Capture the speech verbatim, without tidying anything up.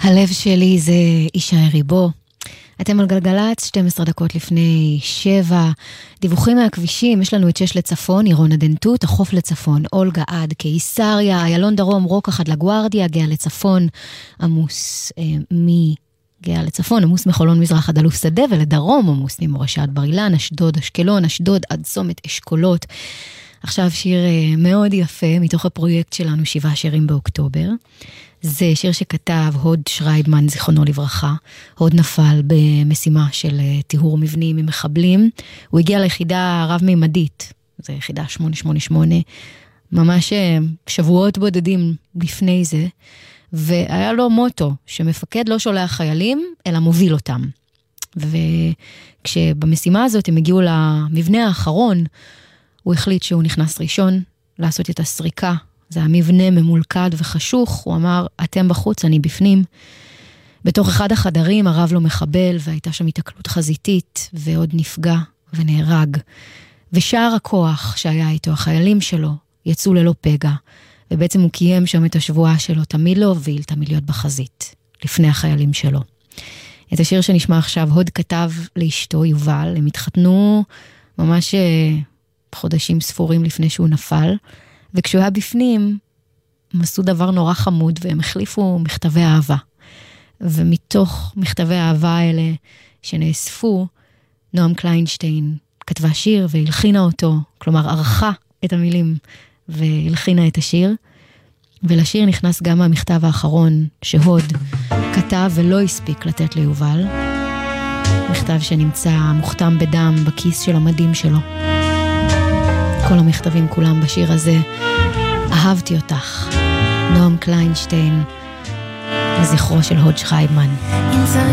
הלב שלי זה ישי ריבו. אתם על גלגלת, שתים עשרה דקות לפני שבע. דיווחים מהכבישים, יש לנו את שש לצפון, עירון הדנטות, החוף לצפון, אולגה עד קיסריה, איילון דרום, רוקח עד לגוארדיה, גאה לצפון, עמוס אה, מי... גאה לצפון, עמוס מחולון מזרח עד אלוף שדה, ולדרום עמוס ממורשה עד בר אילן, אשדוד, אשקלון, אשדוד עד צומת אשכולות. עכשיו שיר אה, מאוד יפה, מתוך הפרויקט שלנו, שבעה שירים באוקטובר. זה שיר שכתב הוד שרייבמן, זיכרונו לברכה. הוד נפל במשימה של טיהור מבנים ממחבלים. הוא הגיע ליחידה רב-מימדית, זה יחידה שמונה שמונה שמונה, ממש שבועות בודדים לפני זה, והיה לו מוטו, שמפקד לא שולח חיילים, אלא מוביל אותם. וכשבמשימה הזאת הם הגיעו למבנה האחרון, הוא החליט שהוא נכנס ראשון, לעשות את הסריקה, זה המבנה ממולכד וחשוך, הוא אמר, אתם בחוץ, אני בפנים. בתוך אחד החדרים הרב לו מחבל, והייתה שם התקלות חזיתית, ועוד נפגע ונהרג. ושאר הכוח שהיה איתו, החיילים שלו, יצאו ללא פגע, ובעצם הוא קיים שם את השבועה שלו, תמיד להוביל, תמיד להיות בחזית, לפני החיילים שלו. את השיר שנשמע עכשיו, הוד כתב לאשתו, יובל, הם התחתנו ממש חודשים ספורים לפני שהוא נפל, וכשהוא היה בפנים, הם עשו דבר נורא חמוד, והם החליפו מכתבי אהבה. ומתוך מכתבי האהבה האלה שנאספו, נועם קליינשטיין כתבה שיר והלחינה אותו, כלומר ערכה את המילים והלחינה את השיר, ולשיר נכנס גם המכתב האחרון שהוד כתב ולא הספיק לתת ליובל, מכתב שנמצא מוכתם בדם בכיס של המדים שלו. כל המכתבים כולם בשיר הזה, אהבתי אותך, נועם קליינשטיין, לזכרו של הוד שרייבמן.